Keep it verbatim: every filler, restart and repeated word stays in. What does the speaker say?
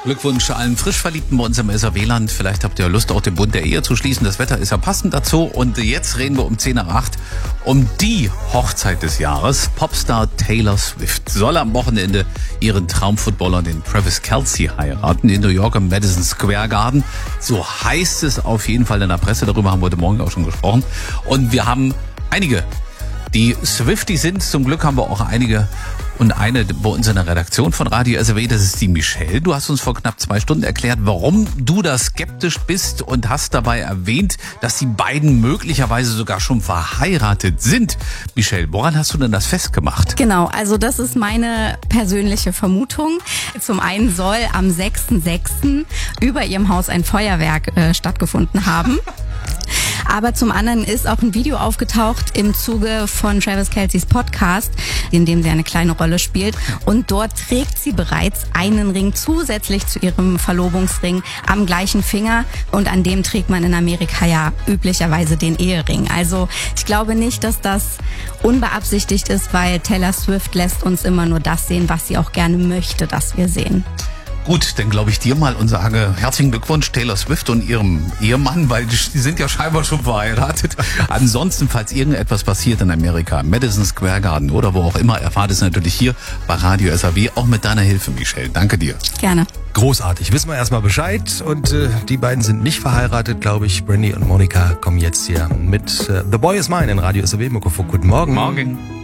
Glückwunsch allen Frischverliebten bei uns im S R W-Land. Vielleicht habt ihr Lust, auch den Bund der Ehe zu schließen. Das Wetter ist ja passend dazu. Und jetzt reden wir um zehn nach acht um die Hochzeit des Jahres. Popstar Taylor Swift soll am Wochenende ihren Traumfootballer, den Travis Kelce, heiraten in New York im Madison Square Garden. So heißt es auf jeden Fall in der Presse. Darüber haben wir heute Morgen auch schon gesprochen. Und wir haben einige, die Swifties sind. Zum Glück haben wir auch einige und eine bei uns in der Redaktion von Radio S R W, das ist die Michelle. Du hast uns vor knapp zwei Stunden erklärt, warum du da skeptisch bist und hast dabei erwähnt, dass die beiden möglicherweise sogar schon verheiratet sind. Michelle, woran hast du denn das festgemacht? Genau, also das ist meine persönliche Vermutung. Zum einen soll am sechsten sechsten über ihrem Haus ein Feuerwerk äh, stattgefunden haben. Aber zum anderen ist auch ein Video aufgetaucht im Zuge von Travis Kelce's Podcast, in dem sie eine kleine Rolle spielt. Und dort trägt sie bereits einen Ring zusätzlich zu ihrem Verlobungsring am gleichen Finger. Und an dem trägt man in Amerika ja üblicherweise den Ehering. Also ich glaube nicht, dass das unbeabsichtigt ist, weil Taylor Swift lässt uns immer nur das sehen, was sie auch gerne möchte, dass wir sehen. Gut, dann glaube ich dir mal und sage herzlichen Glückwunsch Taylor Swift und ihrem Ehemann, weil die sind ja scheinbar schon verheiratet. Ansonsten, falls irgendetwas passiert in Amerika, Madison Square Garden oder wo auch immer, erfahrt es natürlich hier bei Radio S R W, auch mit deiner Hilfe, Michelle. Danke dir. Gerne. Großartig. Wissen wir erstmal Bescheid. Und äh, die beiden sind nicht verheiratet, glaube ich. Brandy und Monica kommen jetzt hier mit äh, The Boy Is Mine in Radio S R W. Guten Morgen. Morgen.